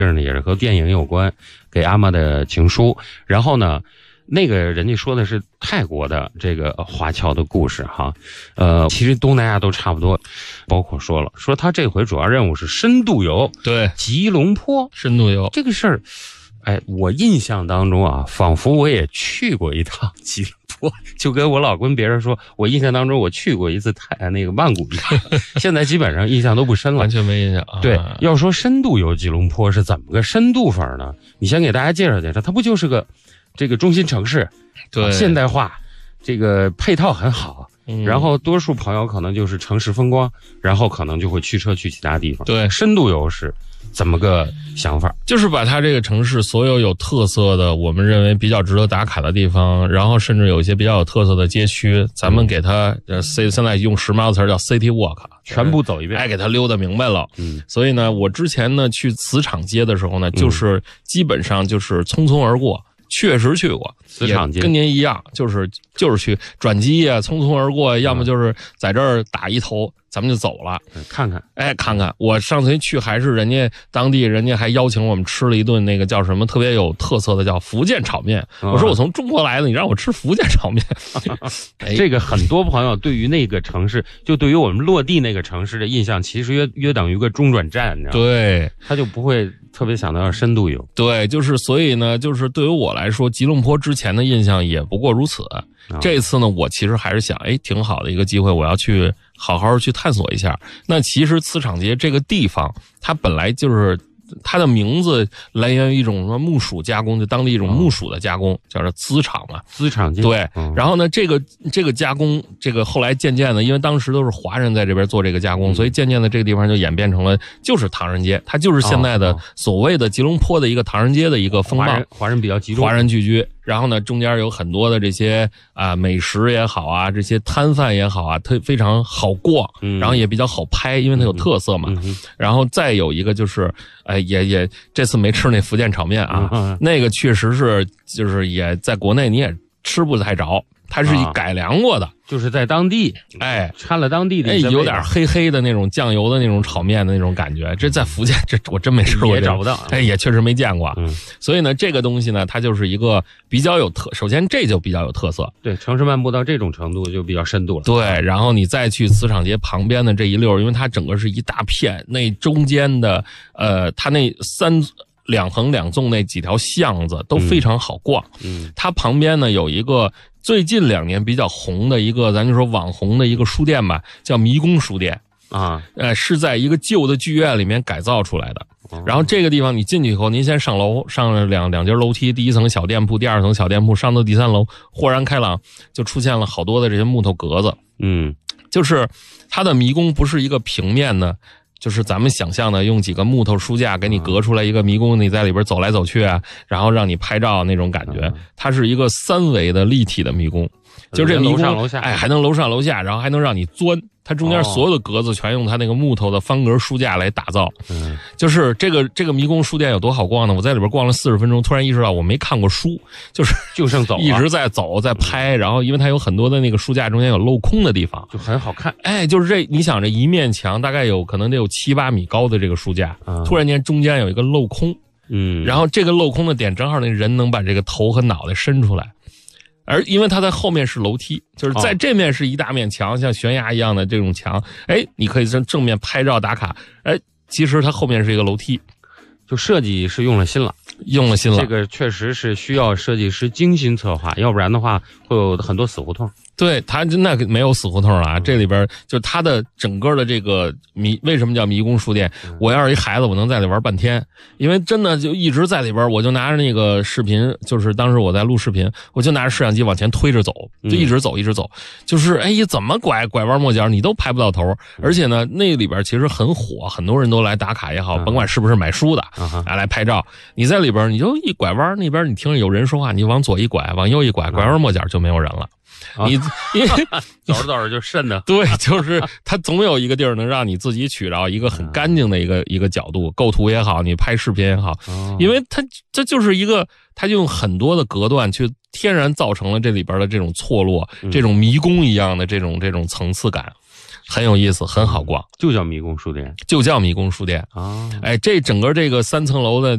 这呢也是和电影有关，给阿嬷的情书。然后呢，那个人家说的是泰国的这个华侨的故事哈，其实东南亚都差不多，包括说他这回主要任务是深度游， 对， 吉隆坡深度游这个事儿，我印象当中啊，仿佛我也去过一趟吉隆坡，就跟我老跟别人说，我印象当中我去过一次那个曼谷一样，现在基本上印象都不深了， 完全没印象。 对，要说深度游吉隆坡是怎么个深度法呢？你先给大家介绍介绍，它不就是个这个中心城市， 对， 现代化，这个配套很好。然后多数朋友可能就是城市风光，然后可能就会驱车去其他地方。 对， 深度游是怎么个想法？ 就是把它这个城市所有特色的，我们认为比较值得打卡的地方，然后甚至有一些比较有特色的街区，咱们给它现在用时髦的词叫 City Walk， 全部走一遍， 给它溜达明白了。所以呢，我之前呢去磁场街的时候呢，就是基本上就是匆匆而过。确实去过磁场街， 跟您一样，就是去转机啊，匆匆而过，要么就是在这儿打一头，咱们就走了， 看看。 看看。我上次去还是人家当地人家还邀请我们吃了一顿那个叫什么特别有特色的叫福建炒面。我说我从中国来的，你让我吃福建炒面。 这个很多朋友对于那个城市，就对于我们落地那个城市的印象，其实约等于个中转站，你知道吗？ 对， 他就不会特别想到要深度游。 对，就是所以呢，就是对于我来说，吉隆坡之前的印象也不过如此。这次呢，我其实还是想，挺好的一个机会，我要去好好去探索一下。那其实磁场街这个地方，它本来就是它的名字来源于一种什么木薯加工，就当地一种木薯的加工，叫做资场嘛。 资场街。 对，然后呢，这个加工，这个后来渐渐的，因为当时都是华人在这边做这个加工，所以渐渐的这个地方就演变成了就是唐人街，它就是现在的所谓的吉隆坡的一个唐人街的一个风貌， 华人比较集中， 华人聚居。然后呢，中间有很多的这些美食也好啊，这些摊贩也好啊，非常好逛，然后也比较好拍，因为它有特色嘛。然后再有一个就是，也这次没吃那福建炒面啊，那个确实是就是也在国内你也吃不太着，它是改良过的。 就是在当地，掺了当地的， 有点黑黑的那种酱油的那种炒面的那种感觉。这在福建，这我真没吃过， 也找不到， 也确实没见过。所以呢，这个东西呢，它就是一个比较有首先这就比较有特色。 对，城市漫步到这种程度就比较深度了。 对，然后你再去磁场街旁边的这一溜，因为它整个是一大片，那中间的它那两横两纵那几条巷子都非常好逛。它旁边呢有一个最近2年比较红的一个，咱就说网红的一个书店吧，叫迷宫书店啊， 是在一个旧的剧院里面改造出来的。然后这个地方你进去以后，您先上楼，上了两节楼梯，第一层小店铺，第2层小店铺，上到第3楼，豁然开朗，就出现了好多的这些木头格子。就是它的迷宫不是一个平面的。就是咱们想象的，用几个木头书架给你隔出来一个迷宫，你在里边走来走去啊，然后让你拍照那种感觉。它是一个3维的立体的迷宫，就是这迷宫楼上楼下， 还能楼上楼下，然后还能让你钻。它中间所有的格子全用它那个木头的方格书架来打造。就是这个迷宫书店有多好逛呢？我在里边逛了40分钟，突然意识到我没看过书， 就剩走了， 一直在走在拍。然后因为它有很多的那个书架中间有镂空的地方， 就很好看。 就是你想这一面墙大概可能得有7、8米高的这个书架，突然间中间有一个镂空，然后这个镂空的点正好那人能把这个头和脑袋伸出来。而因为它在后面是楼梯，就是在这面是一大面墙，像悬崖一样的这种墙，你可以在正面拍照打卡，其实它后面是一个楼梯， 就设计是用了心了。这个确实是需要设计师精心策划，要不然的话会有很多死胡同。 对，它那没有死胡同了啊！这里边就它的整个的这个为什么叫迷宫书店？我要是一孩子，我能在里玩半天，因为真的就一直在里边，我就拿着那个视频，就是当时我在录视频，我就拿着摄像机往前推着走，就一直走，就是怎么拐弯抹角你都拍不到头。而且呢，那里边其实很火，很多人都来打卡也好，甭管是不是买书的，来拍照。你在里边，你就一拐弯，那边你听着有人说话，你往左一拐，往右一拐，拐弯抹角就没有人了。你走着走着就瘆的。 对，就是它总有一个地儿能让你自己取着一个很干净的一个角度，构图也好，你拍视频也好，因为这就是一个，它用很多的隔断去天然造成了这里边的这种错落，这种迷宫一样的这种层次感。 很有意思，很好逛， 就叫迷宫书店， 就叫迷宫书店啊。 哎，这整个这个3层楼的